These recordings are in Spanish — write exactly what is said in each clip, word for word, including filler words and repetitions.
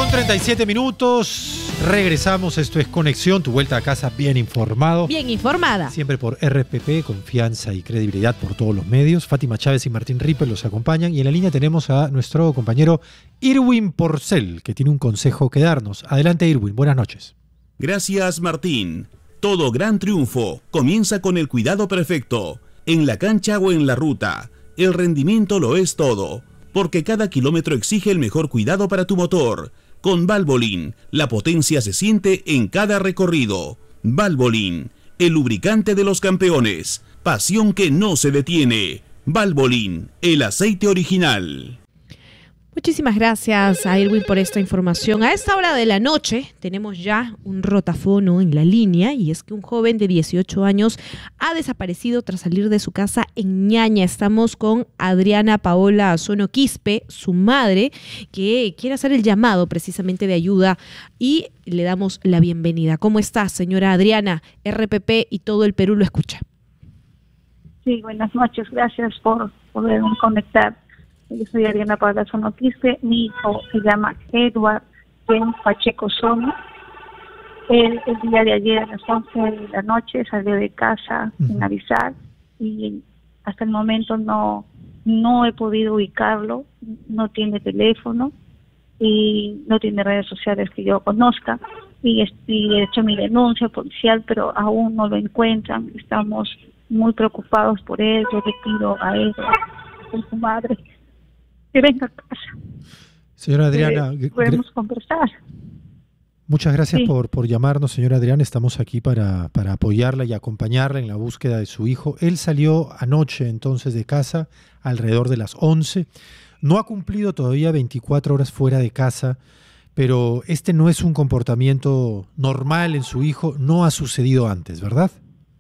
treinta y siete minutos, regresamos, esto es Conexión, tu vuelta a casa bien informado. Bien informada. Siempre por R P P, confianza y credibilidad por todos los medios. Fátima Chávez y Martín Ripper los acompañan y en la línea tenemos a nuestro compañero Irwin Porcel, que tiene un consejo que darnos. Adelante Irwin, buenas noches. Gracias Martín. Todo gran triunfo comienza con el cuidado perfecto. En la cancha o en la ruta, el rendimiento lo es todo, porque cada kilómetro exige el mejor cuidado para tu motor. Con Valvoline, la potencia se siente en cada recorrido. Valvoline, el lubricante de los campeones. Pasión que no se detiene. Valvoline, el aceite original. Muchísimas gracias a Irwin por esta información. A esta hora de la noche tenemos ya un rotafono en la línea y es que un joven de dieciocho años ha desaparecido tras salir de su casa en Ñaña. Estamos con Adriana Paola Azono Quispe, su madre, que quiere hacer el llamado precisamente de ayuda y le damos la bienvenida. ¿Cómo está, señora Adriana? R P P y todo el Perú lo escucha. Sí, buenas noches. Gracias por poder conectar. Yo soy Adriana Paola Azono Quispe, mi hijo se llama Edward Ben Pacheco Sono. Él el día de ayer a las once de la noche salió de casa uh-huh. sin avisar y hasta el momento no, no he podido ubicarlo, no tiene teléfono y no tiene redes sociales que yo conozca y, y he hecho mi denuncia policial pero aún no lo encuentran. Estamos muy preocupados por él. Yo le pido a él, a su madre, que venga a casa. Señora Adriana, eh, podemos conversar. Muchas gracias sí. por, por llamarnos, señora Adriana. Estamos aquí para, para apoyarla y acompañarla en la búsqueda de su hijo. Él salió anoche entonces de casa alrededor de las once. No ha cumplido todavía veinticuatro horas fuera de casa, pero este no es un comportamiento normal en su hijo. No ha sucedido antes, ¿verdad?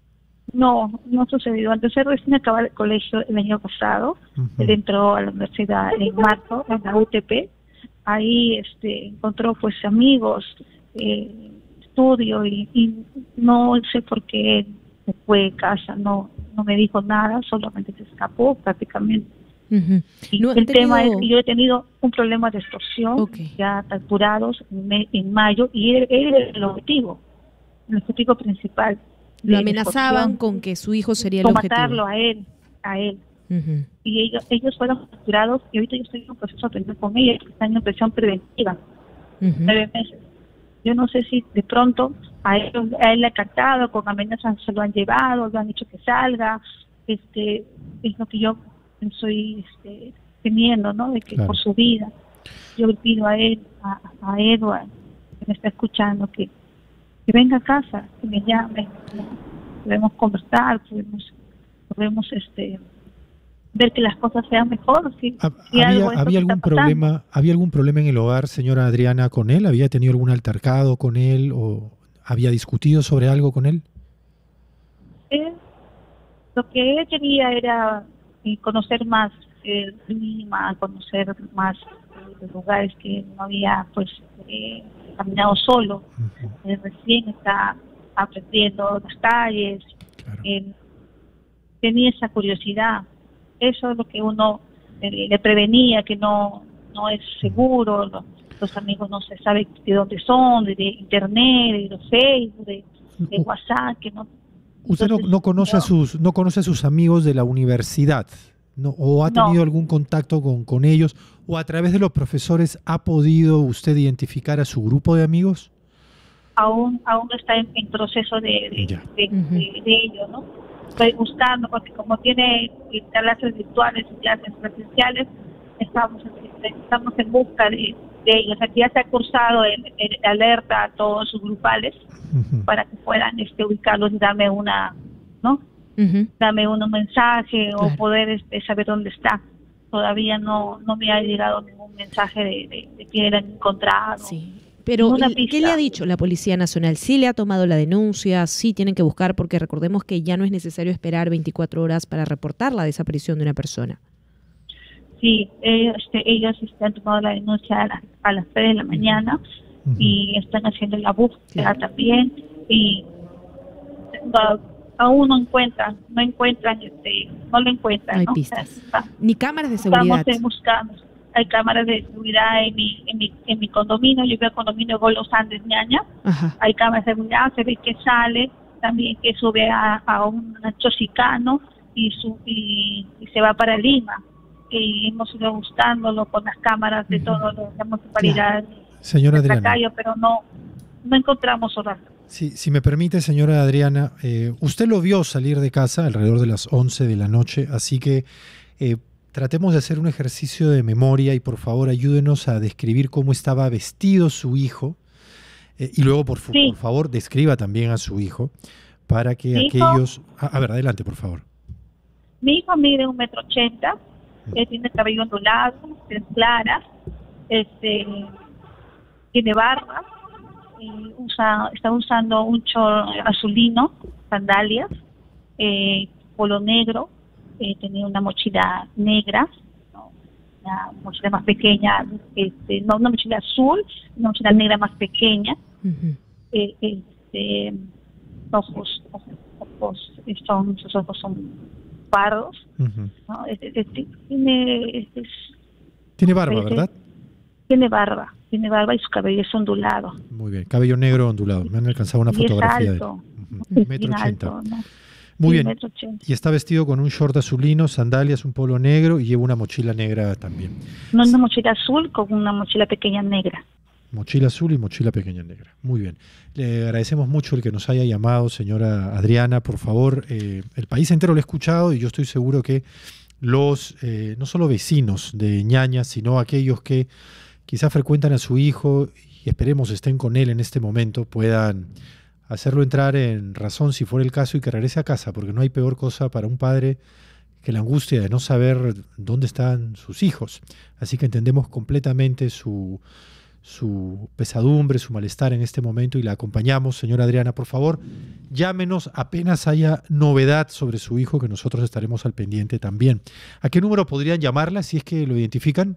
No, no ha sucedido antes. Él recién acabó el colegio el año pasado. Uh-huh. Él entró a la universidad en marzo, en la U T P. Ahí este, encontró pues amigos, eh, estudio y, y no sé por qué se fue de casa. No, no me dijo nada, solamente se escapó prácticamente. Uh-huh. Y no, el tenido... tema es que yo he tenido un problema de extorsión, okay. ya capturados en, me, en mayo y él era el objetivo, el objetivo principal. Lo amenazaban con que su hijo sería el con objetivo. matarlo a él, a él. Uh-huh. Y ellos, ellos fueron capturados y ahorita yo estoy en un proceso de atención con ellos, están en prisión preventiva, uh-huh. nueve meses. Yo no sé si de pronto a él, a él le ha captado, con amenazas se lo han llevado, lo han dicho que salga, este es lo que yo estoy este, temiendo, ¿no? De que claro. por su vida. Yo le pido a él, a, a Edward, que me está escuchando, que que venga a casa, que me llame, podemos conversar, podemos, podemos este, ver que las cosas sean mejor. Si, si ¿Había, ¿había algún problema, había algún problema en el hogar, señora Adriana, con él? ¿Había tenido algún altercado con él o había discutido sobre algo con él? Eh, lo que él quería era eh, conocer más el clima, conocer más eh, los lugares que no había, pues, eh, caminado solo. Uh-huh. eh, recién está aprendiendo las calles. Claro. eh, tenía esa curiosidad. Eso es lo que uno eh, le prevenía, que no no es seguro. Los, los amigos no se sabe de dónde son, de, de internet, de los Facebook, de, de WhatsApp, que no. Usted Entonces, no, no conoce no, a sus no conoce a sus amigos de la universidad, ¿no? ¿O ha tenido no. algún contacto con, con ellos? ¿O a través de los profesores ha podido usted identificar a su grupo de amigos? Aún aún está en, en proceso de, de, de, de, uh-huh. de, de ello, ¿no? Estoy buscando, porque como tiene clases virtuales y clases presenciales, estamos, estamos en busca de, de ellos. Aquí ya se ha cursado el, el alerta a todos sus grupales uh-huh. para que puedan este, ubicarlos y darme una, ¿no? Uh-huh. Dame un mensaje claro. o poder este, saber dónde está. Todavía no no me ha llegado ningún mensaje de, de, de que eran encontrados. Sí. Pero, ¿qué le ha dicho la Policía Nacional? ¿Sí le ha tomado la denuncia? ¿Sí tienen que buscar? Porque recordemos que ya no es necesario esperar veinticuatro horas para reportar la desaparición de una persona. Sí, ellos, este, ellos este, han tomado la denuncia a, la, a las tres de la mañana uh-huh. y están haciendo la búsqueda claro. también. Y no, aún no encuentran, no encuentran, este, no lo encuentran. No hay ¿no? pistas. O sea, ni cámaras de seguridad. Estamos buscando. hay cámaras de seguridad en mi, en mi, en mi condominio, yo veo el condominio Gol Los Andes, Ñaña, Ajá. hay cámaras de seguridad, se ve que sale, también que sube a, a un chosicano y, su, y, y se va para Lima. Y hemos ido buscándolo con las cámaras de todos los de municipalidad, señora Adriana, calle, pero no, no encontramos su rastro. Sí, si me permite, señora Adriana, eh, usted lo vio salir de casa alrededor de las once de la noche, así que eh, tratemos de hacer un ejercicio de memoria y por favor ayúdenos a describir cómo estaba vestido su hijo eh, y luego por, Sí. por favor describa también a su hijo para que Mi hijo- aquellos... A, a ver, adelante, por favor. Mi hijo mide un metro ochenta, él tiene cabello ondulado, es clara, este, tiene barba, y usa, está usando un short azulino, sandalias, eh, polo negro, eh, tenía una mochila negra, ¿no? Una mochila más pequeña, este, no una mochila azul, una mochila negra más pequeña, Ujú. eh, este, ojos, ojos, ojos, son, sus ojos son pardos, Ujú. ¿no? Este, este, tiene, este, Tiene barba, Parece- ¿verdad? tiene barba, tiene barba y su cabello es ondulado. Muy bien, cabello negro ondulado. Me han alcanzado una Y es fotografía alto, de él. es Ujú. Metro bien ochenta. alto, ¿no? Muy Sí, bien. metro ochenta. Y está vestido con un short azulino, sandalias, un polo negro y lleva una mochila negra también. No, una mochila azul con una mochila pequeña negra. Mochila azul y mochila pequeña negra. Muy bien. Le agradecemos mucho el que nos haya llamado, señora Adriana. Por favor, eh, el país entero lo ha escuchado y yo estoy seguro que los, eh, no solo vecinos de Ñaña, sino aquellos que quizás frecuentan a su hijo y esperemos estén con él en este momento, puedan hacerlo entrar en razón si fuera el caso y que regrese a casa, porque no hay peor cosa para un padre que la angustia de no saber dónde están sus hijos. Así que entendemos completamente su, su pesadumbre, su malestar en este momento y la acompañamos. Señora Adriana, por favor, llámenos apenas haya novedad sobre su hijo, que nosotros estaremos al pendiente también. ¿A qué número podrían llamarla si es que lo identifican?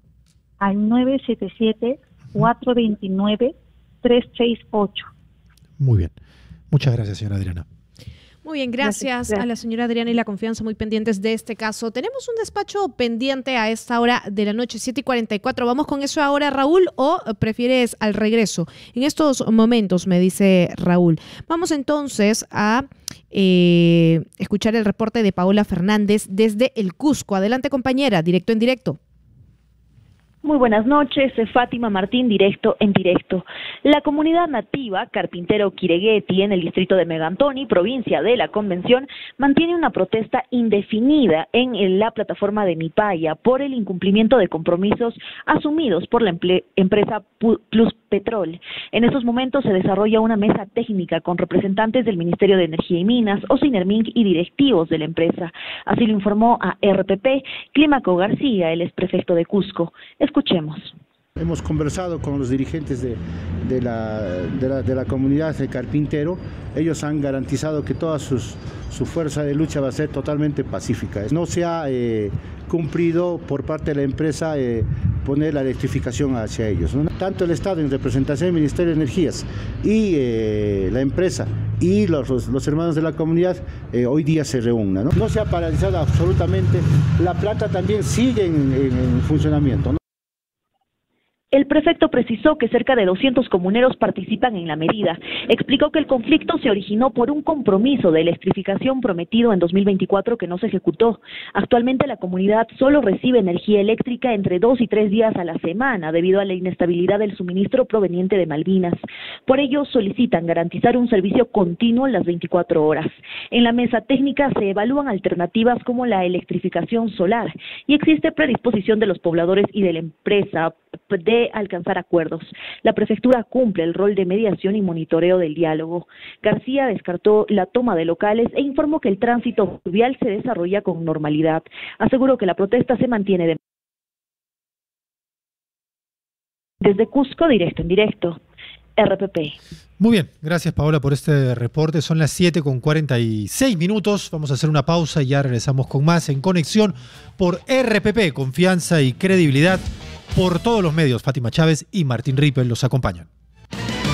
Al nueve siete siete, cuatro dos nueve, tres seis ocho. Muy bien. Muchas gracias, señora Adriana. Muy bien, gracias, Gracias. a la señora Adriana y la confianza, muy pendientes de este caso. Tenemos un despacho pendiente a esta hora de la noche, siete y cuarenta y cuatro. ¿Vamos con eso ahora, Raúl, o prefieres al regreso? En estos momentos, me dice Raúl. Vamos entonces a eh, escuchar el reporte de Paola Fernández desde el Cusco. Adelante, compañera, directo en directo. Muy buenas noches, Fátima Martín, directo en directo. La comunidad nativa Carpintero Quiregueti en el distrito de Megantoni, provincia de la Convención, mantiene una protesta indefinida en la plataforma de Mipaya por el incumplimiento de compromisos asumidos por la emple- empresa Plus Petrol. En estos momentos se desarrolla una mesa técnica con representantes del Ministerio de Energía y Minas, Osinerminc y directivos de la empresa. Así lo informó a R P P Clímaco García, el exprefecto de Cusco. Escuchemos. Hemos conversado con los dirigentes de, de, la, de, la, de la comunidad de Carpintero. Ellos han garantizado que toda sus, su fuerza de lucha va a ser totalmente pacífica. No se ha eh, cumplido por parte de la empresa eh, poner la electrificación hacia ellos, ¿no? Tanto el Estado en representación del Ministerio de Energías y eh, la empresa y los, los, los hermanos de la comunidad eh, hoy día se reúnen, ¿no? No se ha paralizado absolutamente. La planta también sigue en, en, en funcionamiento, ¿no? El prefecto precisó que cerca de doscientos comuneros participan en la medida. Explicó que el conflicto se originó por un compromiso de electrificación prometido en dos mil veinticuatro que no se ejecutó. Actualmente la comunidad solo recibe energía eléctrica entre dos y tres días a la semana debido a la inestabilidad del suministro proveniente de Malvinas. Por ello solicitan garantizar un servicio continuo las veinticuatro horas. En la mesa técnica se evalúan alternativas como la electrificación solar y existe predisposición de los pobladores y de la empresa de alcanzar acuerdos. La prefectura cumple el rol de mediación y monitoreo del diálogo. García descartó la toma de locales e informó que el tránsito fluvial se desarrolla con normalidad. Aseguró que la protesta se mantiene de... Desde Cusco, directo en directo. R P P. Muy bien, gracias Paola por este reporte. Son las siete con cuarenta y seis minutos. Vamos a hacer una pausa y ya regresamos con más en Conexión por R P P. Confianza y credibilidad por todos los medios. Fátima Chávez y Martín Rippel los acompañan.